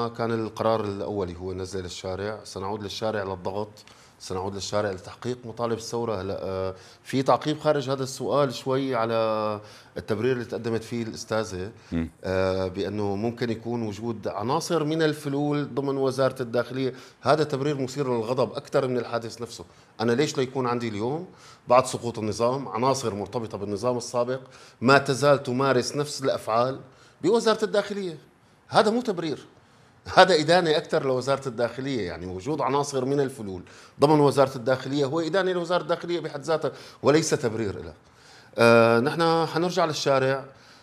كان القرار الأولي هو نزل الشارع، سنعود للشارع للضغط، سنعود للشارع لتحقيق مطالب الثورة. هلا في تعقيب خارج هذا السؤال شوي على التبرير اللي تقدمت فيه الأستاذة، بأنه ممكن يكون وجود عناصر من الفلول ضمن وزارة الداخلية. هذا تبرير مثير للغضب أكثر من الحادث نفسه. أنا ليش ليكون عندي اليوم بعد سقوط النظام عناصر مرتبطة بالنظام السابق ما تزال تمارس نفس الأفعال بوزارة الداخلية؟ هذا مو تبرير، هذا إدانة أكثر لوزارة الداخلية. يعني وجود عناصر من الفلول ضمن وزارة الداخلية هو إدانة لوزارة الداخلية بحد ذاتها وليس تبرير لها. نحن حنرجع للشارع.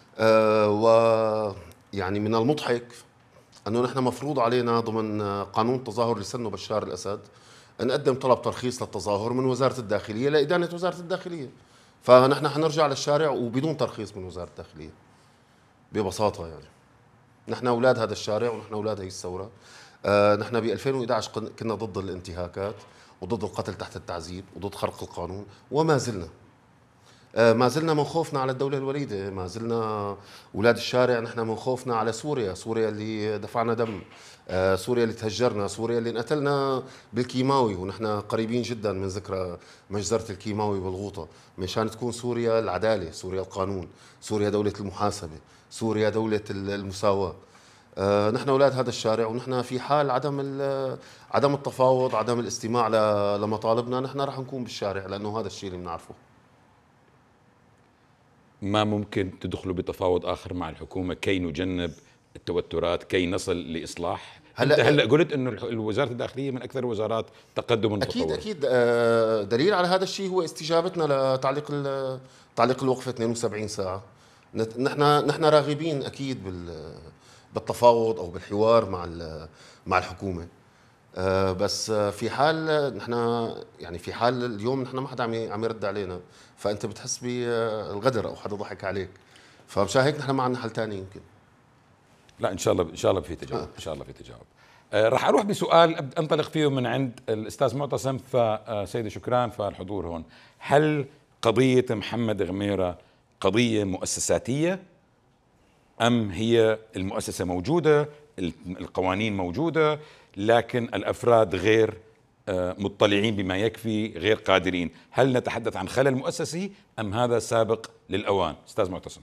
ويعني من المضحك أنه نحن مفروض علينا ضمن قانون التظاهر اللي سنه بشار الأسد نقدم طلب ترخيص للتظاهر من وزارة الداخلية لإدانة وزارة الداخلية. فنحن حنرجع للشارع وبدون ترخيص من وزارة الداخلية ببساطة. يعني نحن أولاد هذا الشارع ونحن أولاد هي الثورة. نحن ب 2011 كنا ضد الانتهاكات وضد القتل تحت التعذيب وضد خرق القانون، وما زلنا ما زلنا من خوفنا على الدولة الوليدة، ما زلنا أولاد الشارع. نحن من خوفنا على سوريا، سوريا اللي دفعنا دم، سوريا اللي تهجرنا، سوريا اللي انقتلنا بالكيماوي، ونحن قريبين جدا من ذكرى مجزرة الكيماوي بالغوطة. مشان تكون سوريا العدالة، سوريا القانون، سوريا دولة المحاسبة، سوريا دولة المساواة. نحن أولاد هذا الشارع، ونحن في حال عدم التفاوض، عدم الاستماع لمطالبنا، نحن رح نكون بالشارع، لأنه هذا الشيء اللي بنعرفه. ما ممكن تدخلوا بتفاوض آخر مع الحكومة كي نجنب التوترات، كي نصل لإصلاح؟ أنت هلأ قلت أنه وزارة الداخلية من أكثر الوزارات تقدما أكيد وتطورا. أكيد. دليل على هذا الشيء هو استجابتنا لتعليق تعليق الوقفة 72 ساعة. نحن راغبين أكيد بالتفاوض أو بالحوار مع الحكومة. بس في حال نحن، يعني في حال اليوم نحن ما حدا عم يرد علينا، فأنت بتحس بالغدر أو حدا ضحك عليك. فمشان هيك نحن ما عندنا حل ثاني يمكن. لا إن شاء الله، إن شاء الله في تجاوب، إن شاء الله في تجاوب. راح أروح بسؤال أنطلق فيه من عند الأستاذ معتصم. فسيدي شكران فالحضور هون. هل قضية محمد غميرة قضية مؤسساتية، أم هي المؤسسة موجودة، القوانين موجودة، لكن الأفراد غير مطلعين بما يكفي، غير قادرين؟ هل نتحدث عن خلل مؤسسي أم هذا سابق للأوان؟ أستاذ معتصم.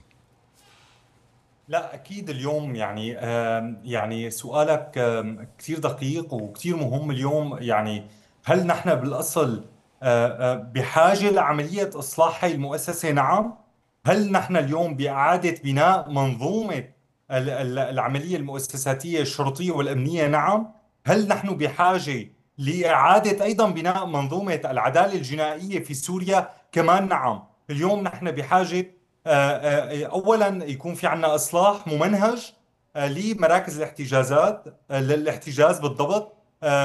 لا أكيد اليوم يعني سؤالك كثير دقيق وكثير مهم اليوم. يعني هل نحن بالأصل بحاجة لعملية إصلاح هاي المؤسسة؟ نعم. هل نحن اليوم بإعادة بناء منظومة العملية المؤسساتية الشرطية والأمنية؟ نعم. هل نحن بحاجة لإعادة أيضا بناء منظومة العدالة الجنائية في سوريا؟ كمان نعم. اليوم نحن بحاجة اولا يكون في عندنا اصلاح ممنهج لمراكز الاحتجازات، للاحتجاز بالضبط.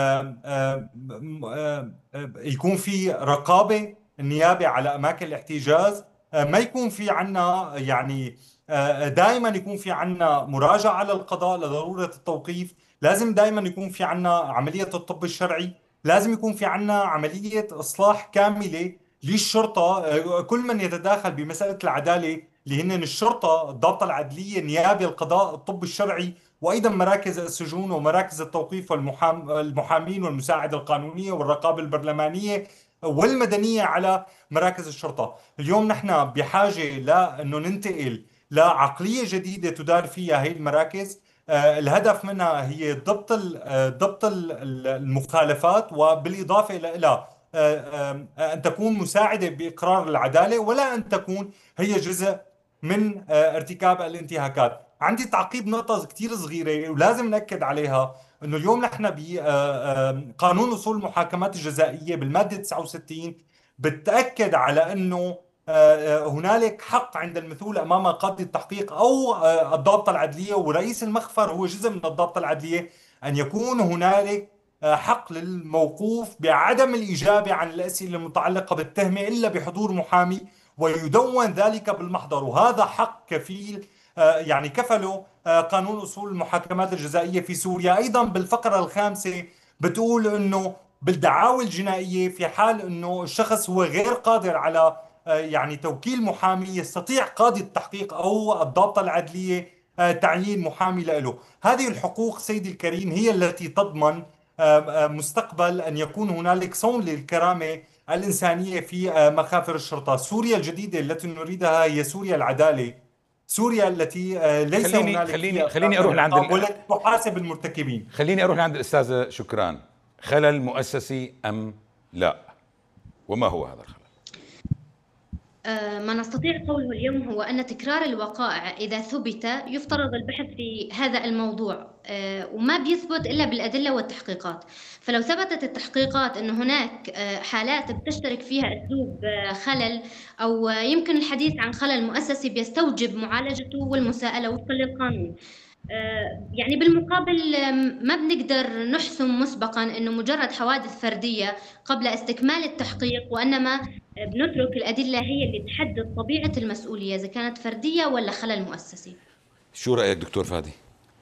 يكون في رقابه النيابه على اماكن الاحتجاز. ما يكون في عندنا يعني دائما يكون في عندنا مراجعه على القضاء لضروره التوقيف. لازم دائما يكون في عندنا عمليه الطب الشرعي. لازم يكون في عندنا عمليه اصلاح كامله للشرطة. كل من يتداخل بمسألة العدالة اللي هن الشرطة، الضابطة العدلية، النيابة، القضاء، الطب الشرعي، وأيضا مراكز السجون ومراكز التوقيف والمحامين والمساعدة القانونية والرقابة البرلمانية والمدنية على مراكز الشرطة. اليوم نحن بحاجة لأنه ننتقل لعقلية جديدة تدار فيها هي المراكز. الهدف منها هي ضبط المخالفات، وبالإضافة إلى أن تكون مساعدة بإقرار العدالة، ولا أن تكون هي جزء من ارتكاب الانتهاكات. عندي تعقيب نقطة كتير صغيرة ولازم نأكد عليها، أنه اليوم نحن بقانون أصول المحاكمات الجزائية بالمادة 69 بتأكد على أنه هنالك حق عند المثول أمام قاضي التحقيق أو الضابطة العدلية، ورئيس المخفر هو جزء من الضابطة العدلية، أن يكون هنالك حق للموقوف بعدم الإجابة عن الأسئلة المتعلقة بالتهمة إلا بحضور محامي، ويدون ذلك بالمحضر. وهذا حق كفيل يعني كفله قانون أصول المحاكمات الجزائية في سوريا. أيضا بالفقرة الخامسة بتقول أنه بالدعاوى الجنائية في حال أنه الشخص هو غير قادر على يعني توكيل محامي، يستطيع قاضي التحقيق أو الضابطة العدلية تعيين محامي له. هذه الحقوق سيدي الكريم هي التي تضمن مستقبل أن يكون هنالك صون للكرامة الإنسانية في مخافر الشرطة. سوريا الجديدة التي نريدها هي سوريا العدالة، سوريا التي ليس هنالك فيها خليني اروح لعند ولكن تحاسب المرتكبين. خليني اروح لعند الاستاذه شكران. خلل مؤسسي ام لا؟ وما هو هذا الخلل؟ ما نستطيع قوله اليوم هو أن تكرار الوقائع إذا ثبت يفترض البحث في هذا الموضوع، وما بيثبت إلا بالأدلة والتحقيقات. فلو ثبتت التحقيقات أن هناك حالات بتشترك فيها أسلوب خلل، أو يمكن الحديث عن خلل مؤسسي بيستوجب معالجته والمساءلة وفقا للقانون. يعني بالمقابل ما بنقدر نحسم مسبقا انه مجرد حوادث فردية قبل استكمال التحقيق، وانما بنترك الادلة هي اللي تحدد طبيعة المسؤولية اذا كانت فردية ولا خلل مؤسسي. شو رأيك دكتور فادي؟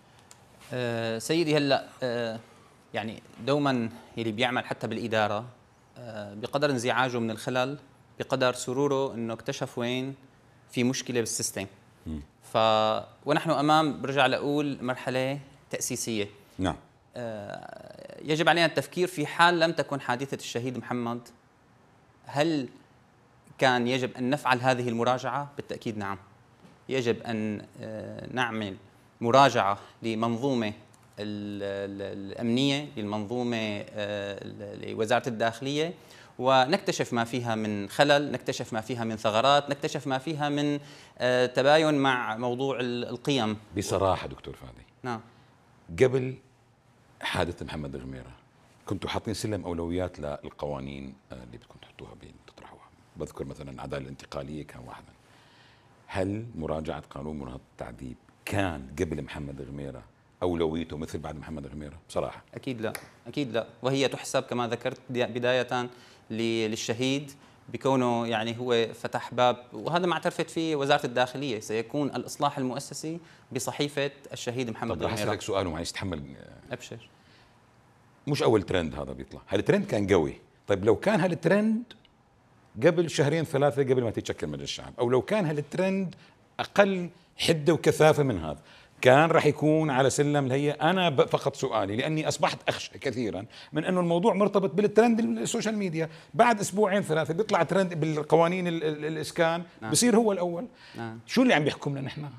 سيدي هلا يعني دوما اللي بيعمل حتى بالإدارة بقدر انزعاجه من الخلل بقدر سروره انه اكتشف وين في مشكلة بالسيستم. ونحن امام برجع لاقول مرحله تاسيسيه. نعم. يجب علينا التفكير في حال لم تكن حادثه الشهيد محمد، هل كان يجب ان نفعل هذه المراجعه؟ بالتاكيد نعم. يجب ان نعمل مراجعه لمنظومه الامنيه، للمنظومه لوزاره الداخليه، ونكتشف ما فيها من خلل، نكتشف ما فيها من ثغرات، نكتشف ما فيها من تباين مع موضوع القيم. بصراحة دكتور فادي، نعم، قبل حادث محمد غميرة كنتوا حاطين سلم أولويات للقوانين اللي بدكم تحطوها تطرحوها. بذكر مثلا العدالة الانتقالية كان واحدا. هل مراجعة قانون مراهنة التعذيب كان قبل محمد غميرة أولويته مثل بعد محمد غميرة؟ بصراحة أكيد لا، أكيد لا. وهي تحسب كما ذكرت بداية للشهيد بكونه يعني هو فتح باب، وهذا ما اعترفت فيه وزارة الداخلية، سيكون الإصلاح المؤسسي بصحيفة الشهيد محمد غميرة. طب رح أسألك سؤال وما يستحمل. أبشر. مش أول ترند هذا بيطلع، هالترند كان قوي. طيب لو كان هالترند قبل شهرين ثلاثة قبل ما تتشكل مجلس الشعب، أو لو كان هالترند أقل حدة وكثافة من هذا، كان راح يكون على سلم الهيئة. أنا فقط سؤالي، لأني أصبحت أخشى كثيرا من أنه الموضوع مرتبط بالترند السوشيال ميديا، بعد أسبوعين ثلاثة بيطلع ترند بالقوانين الإسكان. نعم. بصير هو الأول. نعم. شو اللي عم بيحكمنا نحن؟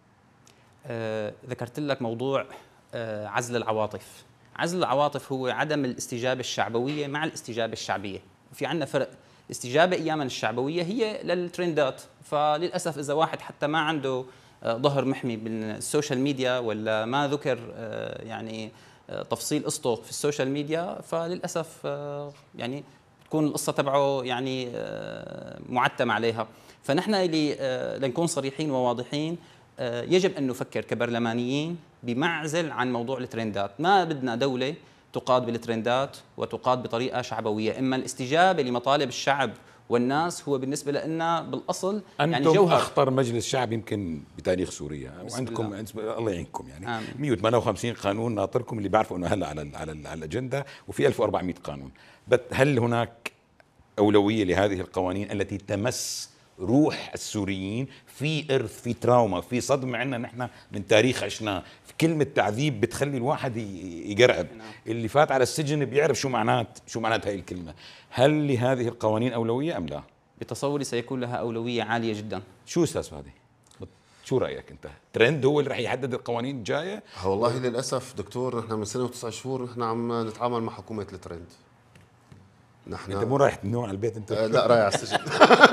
ذكرت لك موضوع عزل العواطف. عزل العواطف هو عدم الاستجابة الشعبوية مع الاستجابة الشعبية. في عندنا فرق. الاستجابة أياما الشعبوية هي للترندات، فللأسف إذا واحد حتى ما عنده ظهر محمي بالسوشيال ميديا ولا ما ذكر يعني تفصيل قصته في السوشيال ميديا، فللأسف يعني تكون القصة تبعه يعني معتم عليها. فنحن اللي لنكون صريحين وواضحين، يجب أن نفكر كبرلمانيين بمعزل عن موضوع الترندات. ما بدنا دولة تقاد بالترندات وتقاد بطريقة شعبوية. إما الاستجابة لمطالب الشعب والناس هو بالنسبة لنا بالأصل يعني أنتم جوهر. أخطر مجلس شعب يمكن بتاريخ سوريا، وعندكم الله يعينكم يعني. 158 قانون ناطركم اللي بعرفوا أنه هلا على الأجندة، وفي 1400 قانون. هل هناك أولوية لهذه القوانين التي تمس روح السوريين؟ في إرث، في تراوما، في صدمة عندنا نحن من تاريخ عشناه. كلمة تعذيب بتخلي الواحد يقرعب. اللي فات على السجن بيعرف شو معنات هاي الكلمة. هل لهذه القوانين أولوية أم لا؟ بتصوري سيكون لها أولوية عالية جدا. شو أستاذ فادي؟ شو رأيك أنت؟ ترند هو اللي رح يحدد القوانين الجاية؟ والله للأسف دكتور، نحن من سنة و9 شهور نحن عم نتعامل مع حكومة الترند. نحن أنت مو رايح تنوم على البيت أنت؟ لا، رايح على السجن.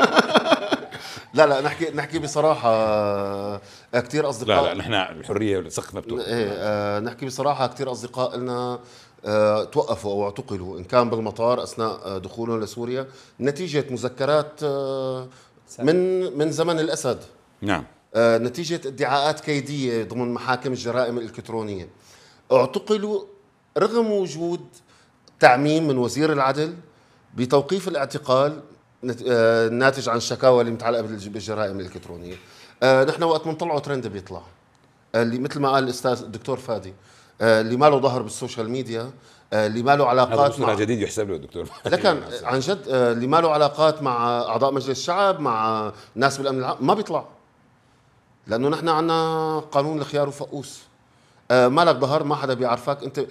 لا نحكي بصراحة. كثير أصدقاء، لا نحن الحرية سقف مفتوح. نحكي بصراحة، كثير أصدقاء لنا توقفوا أو اعتقلوا، إن كان بالمطار أثناء دخولهم لسوريا نتيجة مذكرات من زمن الأسد. نعم. نتيجة ادعاءات كيدية ضمن محاكم الجرائم الإلكترونية، اعتقلوا رغم وجود تعميم من وزير العدل بتوقيف الاعتقال ناتج عن الشكاوى اللي متعلقة بالجرائم الإلكترونية. نحن وقت من طلعوا ترند بيطلع، اللي مثل ما قال الأستاذ الدكتور فادي، اللي ما له ظهر بالسوشيال ميديا، اللي ما له علاقات مع جديد يحسب له دكتور. لكن عن جد اللي ما له علاقات مع أعضاء مجلس الشعب، مع ناس بالأمن العام، ما بيطلع. لانه نحن عندنا قانون الخيار وفقوس. مالك ظهر ما حدا بيعرفك انت.